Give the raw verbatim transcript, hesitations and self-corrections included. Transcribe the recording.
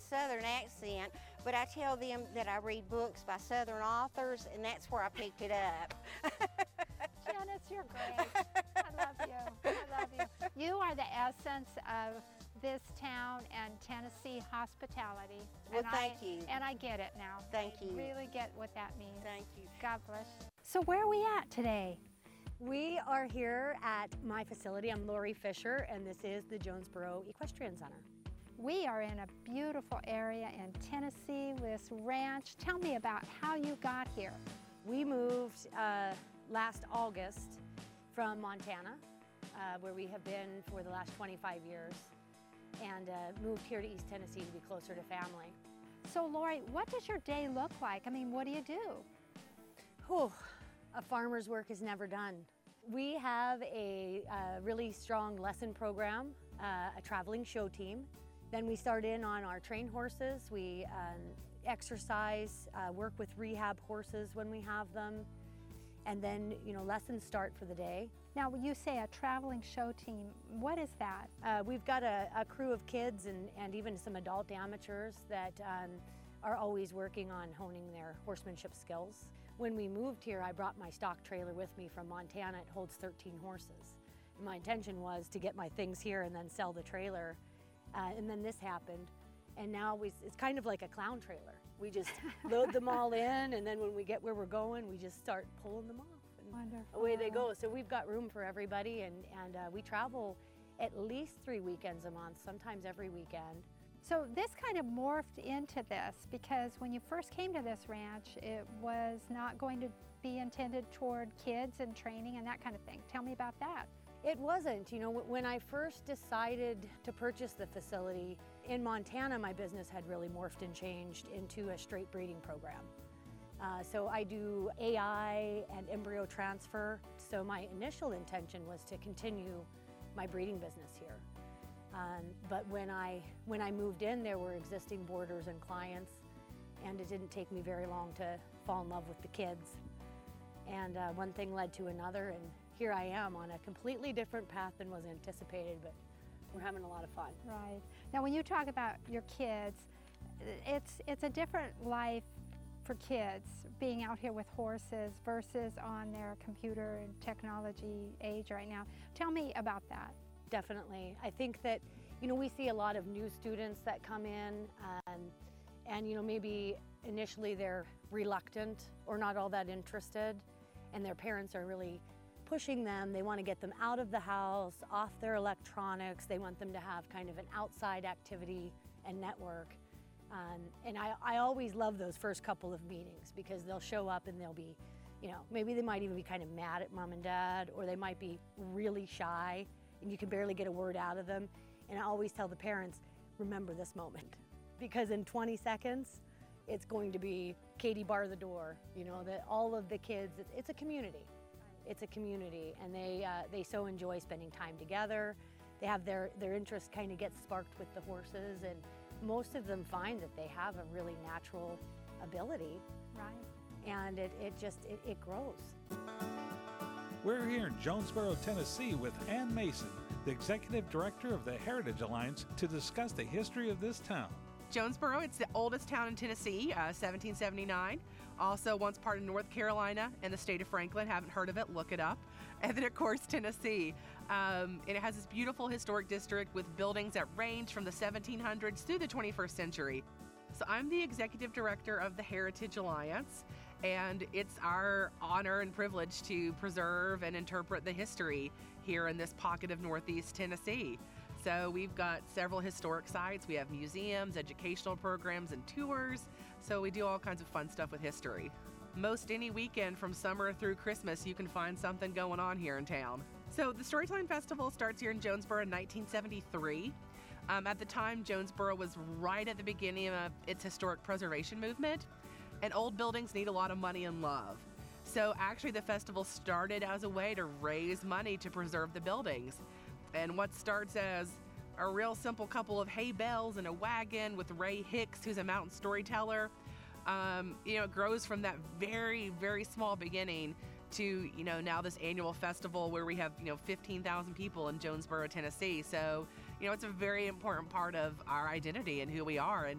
Southern accent, but I tell them that I read books by Southern authors, and that's where I picked it up. Janice, you're great. I love you. I love you. You are the essence of this town and Tennessee hospitality. Well, and thank I, you. And I get it now. Thank you. I really get what that means. Thank you. God bless you. So where are we at today? We are here at my facility. I'm Lori Fisher, and this is the Jonesboro Equestrian Center. We are in a beautiful area in Tennessee, this ranch. Tell me about how you got here. We moved uh, last August from Montana, uh, where we have been for the last twenty-five years, and uh, moved here to East Tennessee to be closer to family. So Lori, what does your day look like? I mean, what do you do? Whew, a farmer's work is never done. We have a uh, really strong lesson program, uh, a traveling show team. Then we start in on our trained horses. We um, exercise, uh, work with rehab horses when we have them. And then, you know, lessons start for the day. Now, when you say a traveling show team, what is that? Uh, we've got a, a crew of kids and, and even some adult amateurs that um, are always working on honing their horsemanship skills. When we moved here, I brought my stock trailer with me from Montana. It holds thirteen horses. And my intention was to get my things here and then sell the trailer. Uh, and then this happened. And now we, it's kind of like a clown trailer. We just load them all in, and then when we get where we're going, we just start pulling them off. And Wonderful. away they go. So we've got room for everybody, and, and uh, we travel at least three weekends a month, sometimes every weekend. So this kind of morphed into this because when you first came to this ranch, it was not going to be intended toward kids and training and that kind of thing. Tell me about that. It wasn't. You know, when I first decided to purchase the facility, in Montana, my business had really morphed and changed into a straight breeding program. Uh, so I do A I and embryo transfer. So my initial intention was to continue my breeding business here. Um, but when I, when I moved in, there were existing boarders and clients, and it didn't take me very long to fall in love with the kids. And uh, one thing led to another, and here I am on a completely different path than was anticipated, but we're having a lot of fun. Right. Now when you talk about your kids, it's, it's a different life for kids being out here with horses versus on their computer and technology age right now. Tell me about that. Definitely. I think that, you know, we see a lot of new students that come in um, and, you know, maybe initially they're reluctant or not all that interested, and their parents are really pushing them. They want to get them out of the house, off their electronics. They want them to have kind of an outside activity and network. Um, and I, I always love those first couple of meetings because they'll show up and they'll be, you know, maybe they might even be kind of mad at mom and dad, or they might be really shy and you can barely get a word out of them. And I always tell the parents, remember this moment, because in twenty seconds, it's going to be Katie bar the door, you know, that all of the kids, it's, it's a community. It's a community, and they, uh, they so enjoy spending time together. They have their, their interest kind of gets sparked with the horses, and most of them find that they have a really natural ability. Right. And it, it just, it, it grows. We're here in Jonesboro, Tennessee with Ann Mason, the Executive Director of the Heritage Alliance, to discuss the history of this town. Jonesboro, it's the oldest town in Tennessee, uh, seventeen seventy-nine. Also once part of North Carolina and the state of Franklin. Haven't heard of it, look it up. And then of course Tennessee. Um, and it has this beautiful historic district with buildings that range from the seventeen hundreds through the twenty-first century. So I'm the Executive Director of the Heritage Alliance, and it's our honor and privilege to preserve and interpret the history here in this pocket of Northeast Tennessee. So we've got several historic sites. We have museums, educational programs, and tours. So we do all kinds of fun stuff with history. Most any weekend from summer through Christmas, you can find something going on here in town. So the Storytelling Festival starts here in Jonesboro in nineteen seventy-three. Um, at the time, Jonesboro was right at the beginning of its historic preservation movement, and old buildings need a lot of money and love. So actually the festival started as a way to raise money to preserve the buildings. And what starts as a real simple couple of hay bales and a wagon with Ray Hicks, who's a mountain storyteller, um, you know, it grows from that very, very small beginning to, you know, now this annual festival where we have, you know, fifteen thousand people in Jonesboro, Tennessee. So, you know, it's a very important part of our identity and who we are. And